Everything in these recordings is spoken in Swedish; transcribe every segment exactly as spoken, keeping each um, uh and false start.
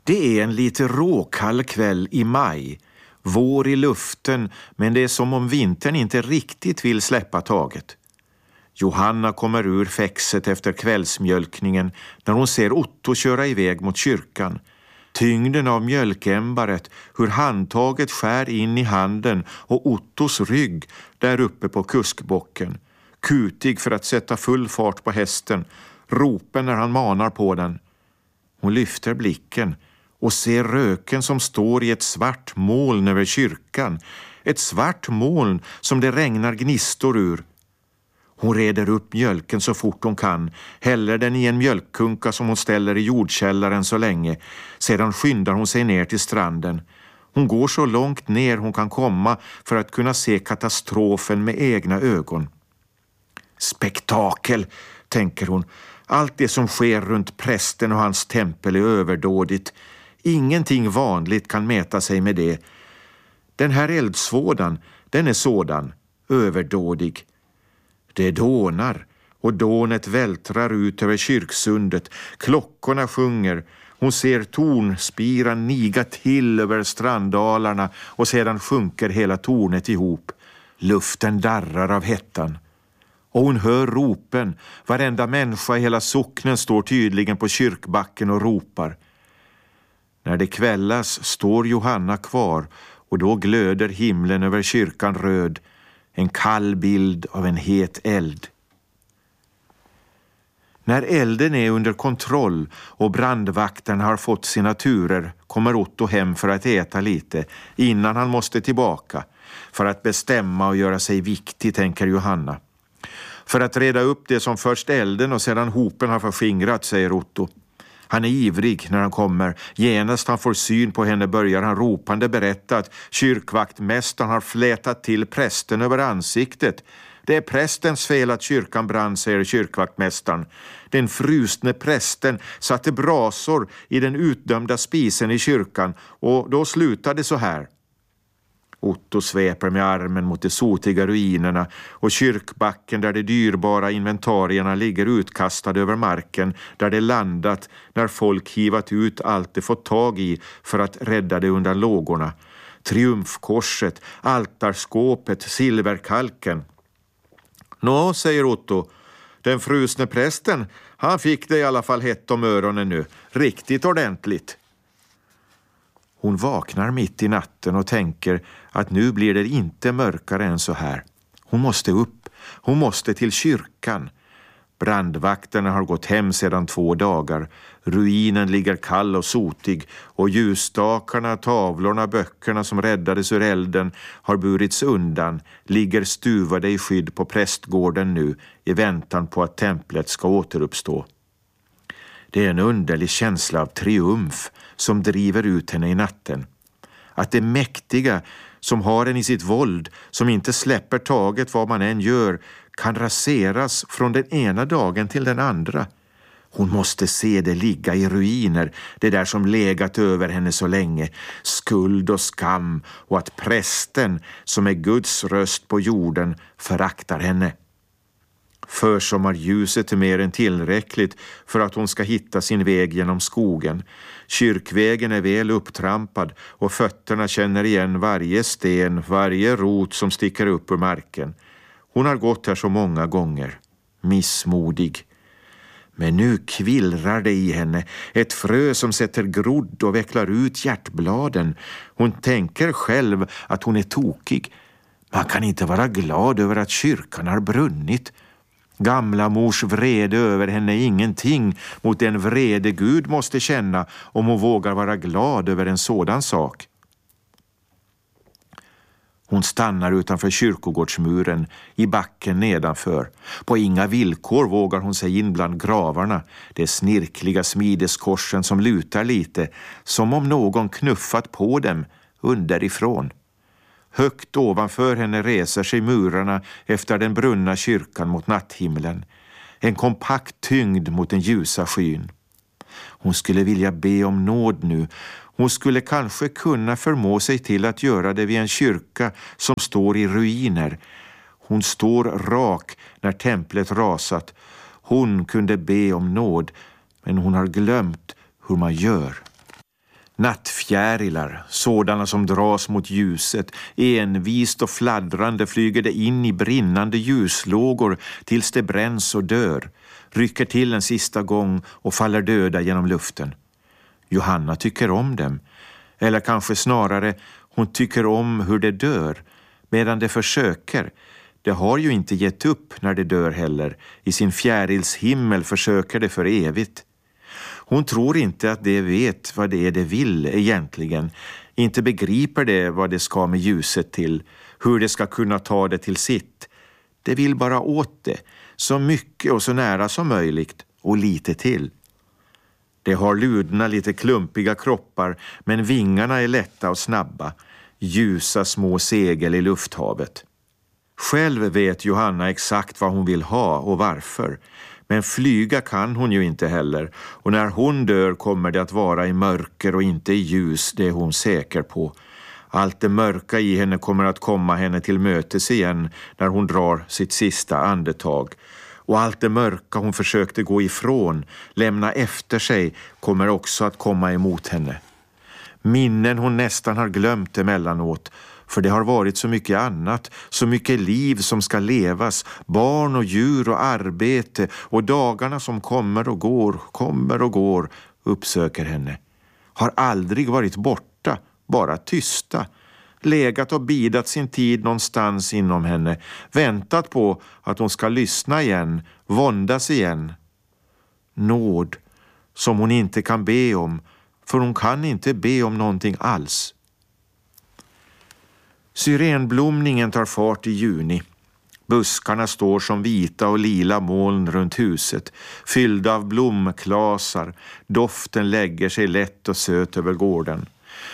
Det är en lite råkall kväll i maj. Vår i luften, men det är som om vintern inte riktigt vill släppa taget. Johanna kommer ur fäxet efter kvällsmjölkningen när hon ser Otto köra iväg mot kyrkan. Tyngden av mjölkämbaret, hur handtaget skär in i handen och Ottos rygg där uppe på kuskbocken. Kutig för att sätta full fart på hästen, ropen när han manar på den. Hon lyfter blicken och ser röken som står i ett svart moln över kyrkan. Ett svart moln som det regnar gnistor ur. Hon reder upp mjölken så fort hon kan, häller den i en mjölkkunka som hon ställer i jordkällaren så länge. Sedan skyndar hon sig ner till stranden. Hon går så långt ner hon kan komma för att kunna se katastrofen med egna ögon. Spektakel, tänker hon. Allt det som sker runt prästen och hans tempel är överdådigt. Ingenting vanligt kan mäta sig med det. Den här eldsvådan, den är sådan, överdådig. Det dånar och dånet vältrar ut över kyrksundet. Klockorna sjunger. Hon ser tornspiran niga till över stranddalarna och sedan sjunker hela tornet ihop. Luften darrar av hettan. Och hon hör ropen. Varenda människa i hela socknen står tydligen på kyrkbacken och ropar. När det kvällas står Johanna kvar och då glöder himlen över kyrkan röd. En kall bild av en het eld. När elden är under kontroll och brandvakten har fått sina turer kommer Otto hem för att äta lite innan han måste tillbaka. För att bestämma och göra sig viktig, tänker Johanna. För att reda upp det som först elden och sedan hopen har förskingrat, säger Otto. Han är ivrig när han kommer. Genast han får syn på henne börjar han ropande berätta att kyrkvaktmästaren har flätat till prästen över ansiktet. Det är prästens fel att kyrkan brann, säger kyrkvaktmästaren. Den frusne prästen satte brasor i den utdömda spisen i kyrkan och då slutade så här. Otto sveper med armen mot de sotiga ruinerna och kyrkbacken där de dyrbara inventarierna ligger utkastade över marken där det landat när folk hivat ut allt de fått tag i för att rädda det undan lågorna. Triumfkorset, altarskåpet, silverkalken. Nå, säger Otto, den frusne prästen, han fick det i alla fall hett om öronen nu, riktigt ordentligt. Hon vaknar mitt i natten och tänker att nu blir det inte mörkare än så här. Hon måste upp. Hon måste till kyrkan. Brandvakterna har gått hem sedan två dagar. Ruinen ligger kall och sotig och ljusstakarna, tavlorna, böckerna som räddades ur elden har burits undan, ligger stuvade i skydd på prästgården nu i väntan på att templet ska återuppstå. Det är en underlig känsla av triumf som driver ut henne i natten. Att det mäktiga som har en i sitt våld, som inte släpper taget vad man än gör, kan raseras från den ena dagen till den andra. Hon måste se det ligga i ruiner, det där som legat över henne så länge, skuld och skam och att prästen, som är Guds röst på jorden, föraktar henne. Försommarljuset är mer än tillräckligt för att hon ska hitta sin väg genom skogen. Kyrkvägen är väl upptrampad och fötterna känner igen varje sten, varje rot som sticker upp ur marken. Hon har gått här så många gånger, missmodig. Men nu kvillrar det i henne, ett frö som sätter grodd och vecklar ut hjärtbladen. Hon tänker själv att hon är tokig. Man kan inte vara glad över att kyrkan har brunnit. Gamla mors vrede över henne är ingenting mot den vrede Gud måste känna om hon vågar vara glad över en sådan sak. Hon stannar utanför kyrkogårdsmuren i backen nedanför. På inga villkor vågar hon sig in bland gravarna, de snirkliga smideskorsen som lutar lite, som om någon knuffat på dem underifrån. Högt ovanför henne reser sig murarna efter den brunna kyrkan mot natthimlen. En kompakt tyngd mot den ljusa skyn. Hon skulle vilja be om nåd nu. Hon skulle kanske kunna förmå sig till att göra det vid en kyrka som står i ruiner. Hon står rak när templet rasat. Hon kunde be om nåd, men hon har glömt hur man gör. Nattfjärilar, sådana som dras mot ljuset, envist och fladdrande flyger det in i brinnande ljuslågor tills det bränns och dör, rycker till en sista gång och faller döda genom luften. Johanna tycker om dem, eller kanske snarare hon tycker om hur det dör, medan det försöker. Det har ju inte gett upp när det dör heller. I sin fjärilshimmel försöker det för evigt. Hon tror inte att det vet vad det är det vill egentligen. Inte begriper det vad det ska med ljuset till, hur det ska kunna ta det till sitt. Det vill bara åt det, så mycket och så nära som möjligt, och lite till. Det har ludna, lite klumpiga kroppar, men vingarna är lätta och snabba. Ljusa små segel i lufthavet. Själv vet Johanna exakt vad hon vill ha och varför. Men flyga kan hon ju inte heller, och när hon dör kommer det att vara i mörker och inte i ljus, det är hon säker på. Allt det mörka i henne kommer att komma henne till mötes igen när hon drar sitt sista andetag. Och allt det mörka hon försökte gå ifrån, lämna efter sig, kommer också att komma emot henne. Minnen hon nästan har glömt emellanåt, för det har varit så mycket annat, så mycket liv som ska levas, barn och djur och arbete, och dagarna som kommer och går, kommer och går, uppsöker henne. Har aldrig varit borta, bara tysta, legat och bidat sin tid någonstans inom henne, väntat på att hon ska lyssna igen, våndas igen. Nåd som hon inte kan be om, för hon kan inte be om någonting alls. Syrenblomningen tar fart i juni. Buskarna står som vita och lila moln runt huset, fyllda av blomklasar. Doften lägger sig lätt och söt över gården.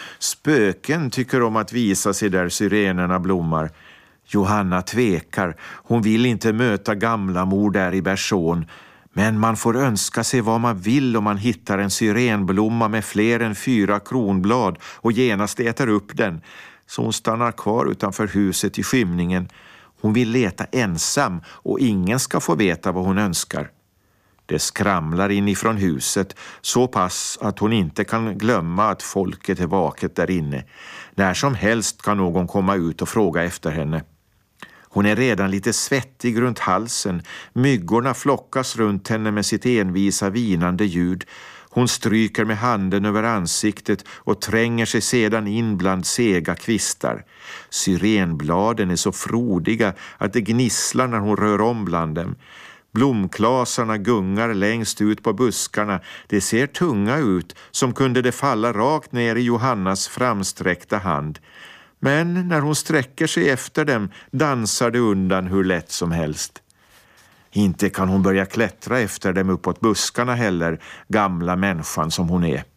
Spöken tycker om att visa sig där syrenerna blommar. Johanna tvekar. Hon vill inte möta gamla mor där i Bersån. Men man får önska sig vad man vill om man hittar en syrenblomma med fler än fyra kronblad och genast äter upp den. Så hon stannar kvar utanför huset i skymningen. Hon vill leta ensam och ingen ska få veta vad hon önskar. Det skramlar inifrån huset så pass att hon inte kan glömma att folket är vaket där inne. När som helst kan någon komma ut och fråga efter henne. Hon är redan lite svettig runt halsen. Myggorna flockas runt henne med sitt envisa vinande ljud. Hon stryker med handen över ansiktet och tränger sig sedan in bland sega kvistar. Syrenbladen är så frodiga att det gnisslar när hon rör om bland dem. Blomklasarna gungar längst ut på buskarna. Det ser tunga ut, som kunde det falla rakt ner i Johannas framsträckta hand. Men när hon sträcker sig efter dem dansar det undan hur lätt som helst. Inte kan hon börja klättra efter dem uppåt buskarna heller, gamla människan som hon är.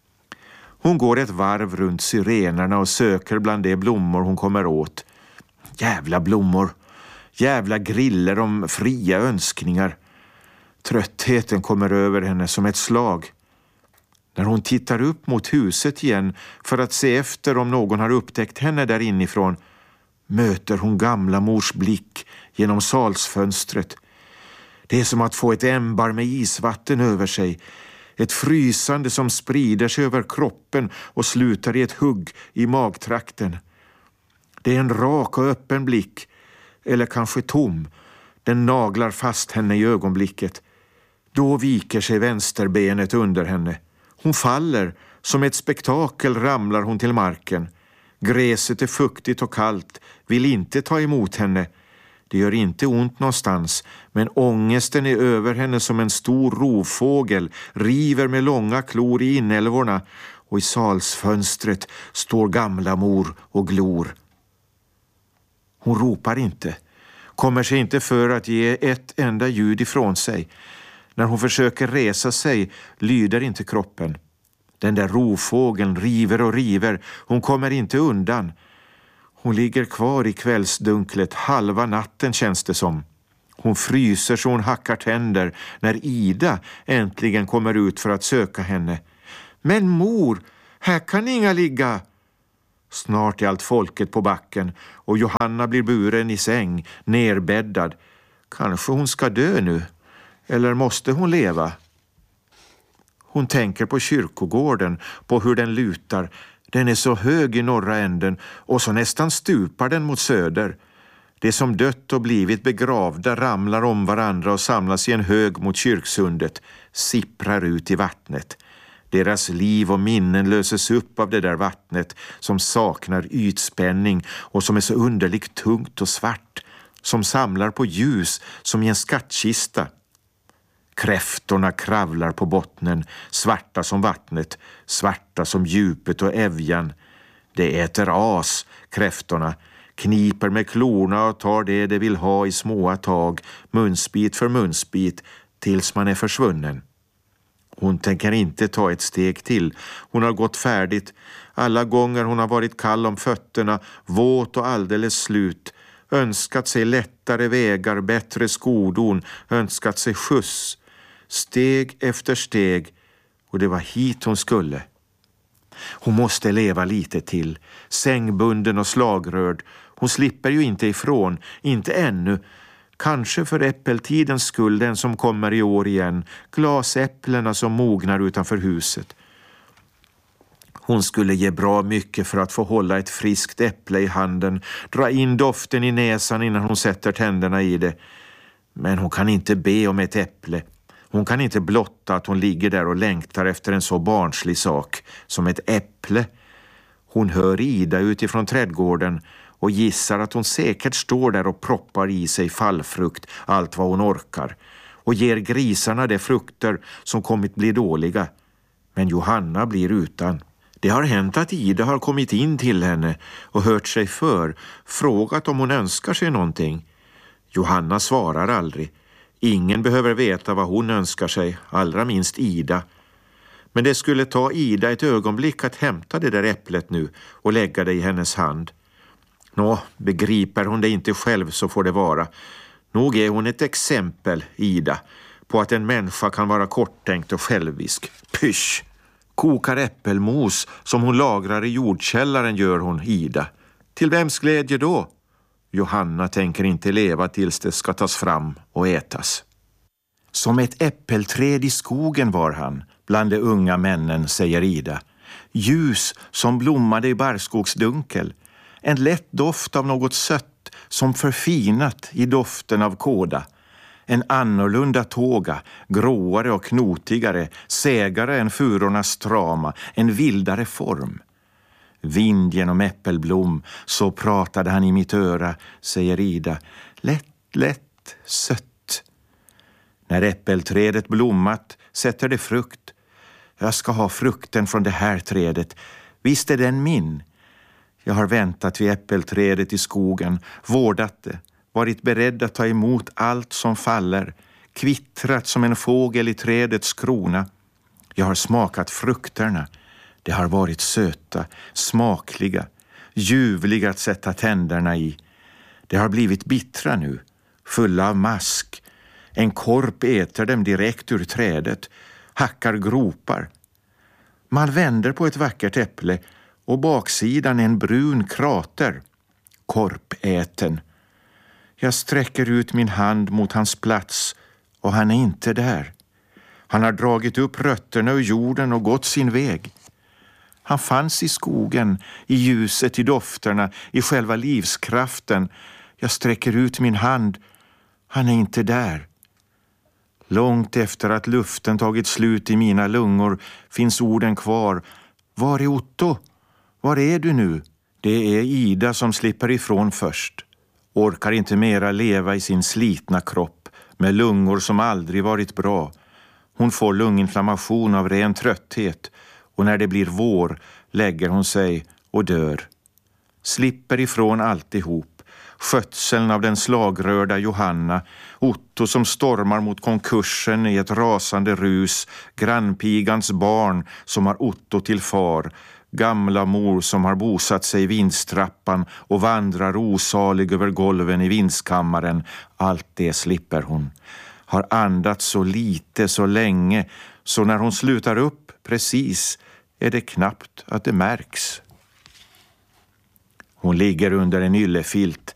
Hon går ett varv runt syrenerna och söker bland de blommor hon kommer åt. Jävla blommor, jävla griller om fria önskningar. Tröttheten kommer över henne som ett slag. När hon tittar upp mot huset igen för att se efter om någon har upptäckt henne där inifrån, möter hon gamla mors blick genom salsfönstret. Det är som att få ett ämbar med isvatten över sig. Ett frysande som sprider sig över kroppen och slutar i ett hugg i magtrakten. Det är en rak och öppen blick, eller kanske tom. Den naglar fast henne i ögonblicket. Då viker sig vänsterbenet under henne. Hon faller, som ett spektakel ramlar hon till marken. Gräset är fuktigt och kallt, vill inte ta emot henne. Det gör inte ont någonstans, men ångesten är över henne som en stor rovfågel, river med långa klor i inälvorna, och i salsfönstret står gamla mor och glor. Hon ropar inte, kommer sig inte för att ge ett enda ljud ifrån sig. När hon försöker resa sig lyder inte kroppen. Den där rovfågeln river och river, hon kommer inte undan. Hon ligger kvar i kvällsdunklet halva natten känns det som. Hon fryser så hon hackar tänder när Ida äntligen kommer ut för att söka henne. Men mor, här kan inga ligga. Snart är allt folket på backen och Johanna blir buren i säng, nerbäddad. Kanske hon ska dö nu, eller måste hon leva? Hon tänker på kyrkogården, på hur den lutar. Den är så hög i norra änden och så nästan stupar den mot söder. Det som dött och blivit begravda ramlar om varandra och samlas i en hög mot kyrksundet, sipprar ut i vattnet. Deras liv och minnen löses upp av det där vattnet som saknar ytspänning och som är så underligt tungt och svart, som samlar på ljus som i en skattkista. Kräftorna kravlar på bottnen, svarta som vattnet, svarta som djupet och ävjan. Det äter as, kräftorna, kniper med klorna och tar det de vill ha i små tag, munsbit för munsbit, tills man är försvunnen. Hon tänker inte ta ett steg till. Hon har gått färdigt. Alla gånger hon har varit kall om fötterna, våt och alldeles slut, önskat sig lättare vägar, bättre skodon, önskat sig skjuts. Steg efter steg, och det var hit hon skulle. Hon måste leva lite till, sängbunden och slagrörd. Hon slipper ju inte ifrån, inte ännu. Kanske för äppeltidens skull, den som kommer i år igen, glasäpplena som mognar utanför huset. Hon skulle ge bra mycket för att få hålla ett friskt äpple i handen, dra in doften i näsan innan hon sätter tänderna i det. Men hon kan inte be om ett äpple. Hon kan inte blotta att hon ligger där och längtar efter en så barnslig sak som ett äpple. Hon hör Ida utifrån trädgården och gissar att hon säkert står där och proppar i sig fallfrukt, allt vad hon orkar, och ger grisarna de frukter som kommit bli dåliga. Men Johanna blir utan. Det har hänt att Ida har kommit in till henne och hört sig för, frågat om hon önskar sig någonting. Johanna svarar aldrig. Ingen behöver veta vad hon önskar sig, allra minst Ida. Men det skulle ta Ida ett ögonblick att hämta det där äpplet nu och lägga det i hennes hand. Nå, begriper hon det inte själv så får det vara. Nog är hon ett exempel, Ida, på att en människa kan vara korttänkt och självisk. Pysch! Kokar äppelmos som hon lagrar i jordkällaren gör hon, Ida. Till vems glädje då? Johanna tänker inte leva tills det ska tas fram och ätas. Som ett äppelträd i skogen var han, bland de unga männen, säger Ida. Ljus som blommade i barrskogsdunkel. En lätt doft av något sött som förfinat i doften av kåda. En annorlunda tåga, gråare och knotigare, sägare än furornas trama, en vildare form. Vind genom äppelblom, så pratade han i mitt öra, säger Ida. Lätt, lätt, sött. När äppelträdet blommat sätter det frukt. Jag ska ha frukten från det här trädet. Visst är den min. Jag har väntat vid äppelträdet i skogen, vårdat det, varit beredd att ta emot allt som faller, kvittrat som en fågel i trädets krona. Jag har smakat frukterna. Det har varit söta, smakliga, ljuvliga att sätta tänderna i. Det har blivit bittra nu, fulla av mask. En korp äter dem direkt ur trädet, hackar gropar. Man vänder på ett vackert äpple och baksidan är en brun krater. Korpäten. Jag sträcker ut min hand mot hans plats och han är inte där. Han har dragit upp rötterna ur jorden och gått sin väg. Han fanns i skogen, i ljuset, i dofterna, i själva livskraften. Jag sträcker ut min hand. Han är inte där. Långt efter att luften tagit slut i mina lungor finns orden kvar. Var är Otto? Var är du nu? Det är Ida som slipper ifrån först. Orkar inte mera leva i sin slitna kropp med lungor som aldrig varit bra. Hon får lunginflammation av ren trötthet och när det blir vår lägger hon sig och dör. Slipper ifrån alltihop. Skötseln av den slagrörda Johanna, Otto som stormar mot konkursen i ett rasande rus, grannpigans barn som har Otto till far, gamla mor som har bosatt sig i vindstrappan och vandrar osalig över golven i vindskammaren. Allt det slipper hon. Har andats så lite så länge så när hon slutar upp precis är det knappt att det märks. Hon ligger under en yllefilt,